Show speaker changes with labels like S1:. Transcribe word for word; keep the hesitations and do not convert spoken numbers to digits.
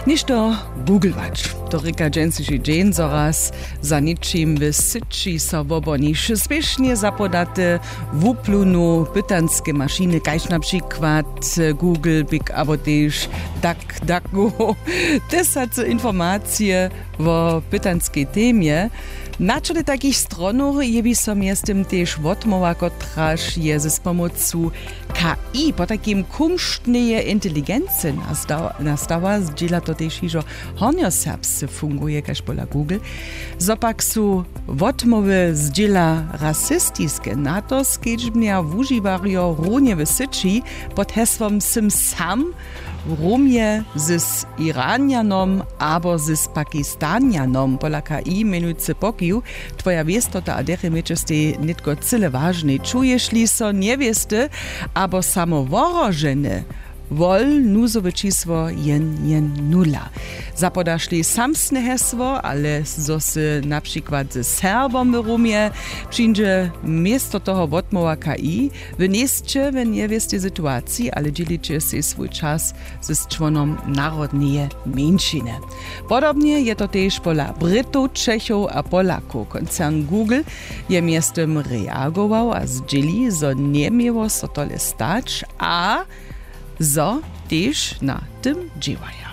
S1: Niż to googlować. To ryka dżęsyši dżeń zoraz za niczym w syci so wobonisz. Spiesznie zapodate wuplunu pytanskie maszyny, kaž na przykład Google, Big abo też DuckDuckGo. Te są informacje o pytanskiej temie. Na czele takich stronów jebi som jestem też wotmowa, kotraż je z pomocą K I, po takim kumsztnej inteligencji nastała, nastała zdziela to też iżo honioserbsce funguje, kaž pola Google. Zopak su wotmowy zdziela rasistiskie, na to skedźbnia wuživario runie w syci pod hesłom sim sam Rumje z Iranianom, abo z Pakistanianom, pola K I menujce pokiu, twoja wiestota a deche mečeste nitko cyle ważnej. Czujesz li so niewiesty, abo samo worożeny, wol nuzowe čísło jen jen nula. Zapodaszli samsne hesło, ale zosy na przykład z Serbom w Rumie przyjdzie miesto toho wotmowa K I, wy niescie w niewiesty sytuacji, ale dzielicie się swój czas z członom narodnej mniejszyny. Podobnie je to też pola Brytów, Czechów a Polaków. Koncern Google je miestem reagował, a zdzieli, zo nie miało so tole stać, a zo też na tym działają.